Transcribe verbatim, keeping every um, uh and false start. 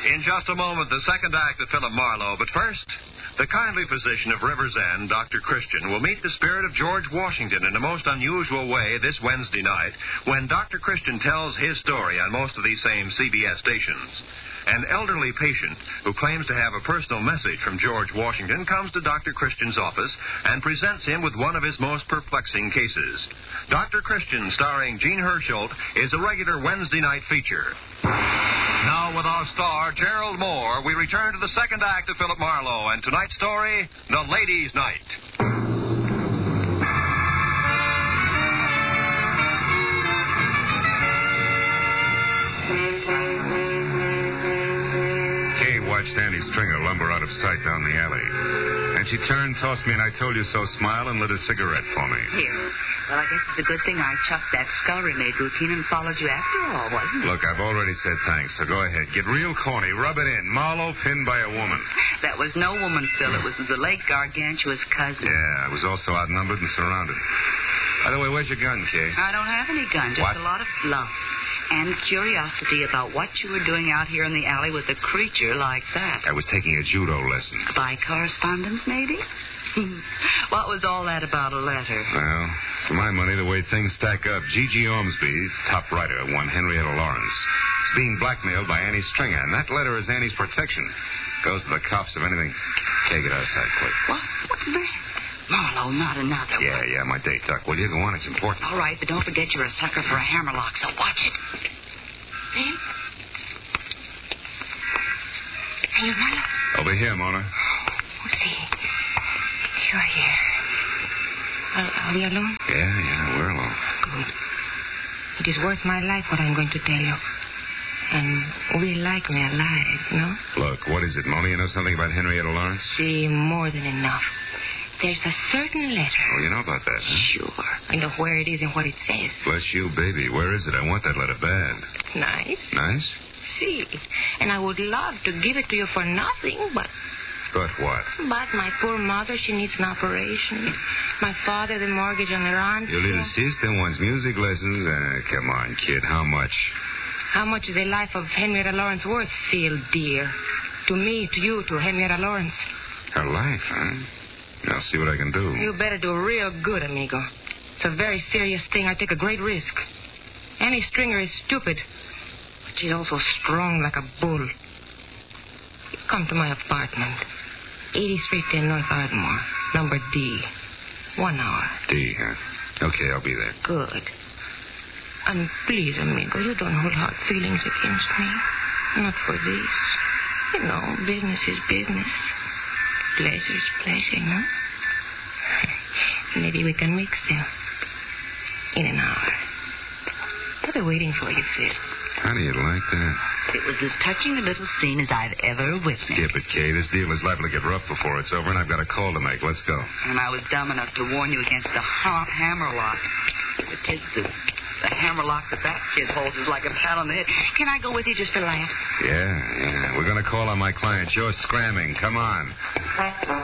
In just a moment, the second act of Philip Marlowe. But first, the kindly physician of River's End, Doctor Christian, will meet the spirit of George Washington in a most unusual way this Wednesday night when Doctor Christian tells his story on most of these same C B S stations. An elderly patient who claims to have a personal message from George Washington comes to Doctor Christian's office and presents him with one of his most perplexing cases. Doctor Christian, starring Gene Herschel, is a regular Wednesday night feature. Now, with our star, Gerald Moore, we return to the second act of Philip Marlowe and tonight's story, The Ladies' Night. Watched Annie Stringer lumber out of sight down the alley. And she turned, tossed me an I told you so smile, and lit a cigarette for me. Here. Well, I guess it's a good thing I chucked that scullery-maid routine and followed you after all, wasn't it? Look, I've already said thanks, so go ahead. Get real corny. Rub it in. Marlowe pinned by a woman. That was no woman, Phil. It was the late Gargantua's cousin. Yeah, I was also outnumbered and surrounded. By the way, where's your gun, Kay? I don't have any gun, just what? a lot of fluff. And curiosity about what you were doing out here in the alley with a creature like that. I was taking a judo lesson. By correspondence, maybe? What was all that about a letter? Well, for my money, the way things stack up, Gigi Ormsby's top writer, one Henrietta Lawrence, is being blackmailed by Annie Stringer, and that letter is Annie's protection. Goes to the cops if anything. Okay, get outside quick. What? What's that? Marlowe, not another Yeah, one. yeah, my date, Duck. Will you go on? It's important. All right, but don't forget you're a sucker for a hammerlock, so watch it. See? Hey, Marlowe. Over here, Mona. Oh, see. You're here. Are, are we alone? Yeah, yeah, we're alone. Good. It is worth my life what I'm going to tell you. And we like me alive, no? Look, what is it, Mona? You know something about Henrietta Lawrence? See, more than enough. There's a certain letter. Oh, you know about that, huh? Sure. I know where it is and what it says. Bless you, baby. Where is it? I want that letter bad. Nice. Nice? See, and I would love to give it to you for nothing, but... But what? But my poor mother, she needs an operation. My father, the mortgage on the ranch. Your little sister wants music lessons. Uh, come on, kid. How much? How much is the life of Henrietta Lawrence worth, Phil, dear? To me, to you, to Henrietta Lawrence. Her life, huh? I'll see what I can do. You better do real good, amigo. It's a very serious thing. I take a great risk. Annie Stringer is stupid, but she's also strong like a bull. Come to my apartment. eighty Street ten North Ardmore, number D. One hour. D, huh? Okay, I'll be there. Good. And please, amigo, you don't hold hard feelings against me. Not for this. You know, business is business. Pleasure's pleasure, no? Maybe we can mix them. In an hour. I'll be waiting for you, Phil. How do you like that? It was as touching a little scene as I've ever witnessed. Skip it, Kay. This deal is liable to get rough before it's over, and I've got a call to make. Let's go. And I was dumb enough to warn you against the ha- hammerlock. It takes the, the hammerlock that that kid holds is like a pat on the head. Can I go with you just for laughs? Yeah, yeah. We're going to call on my client. You're scramming. Come on.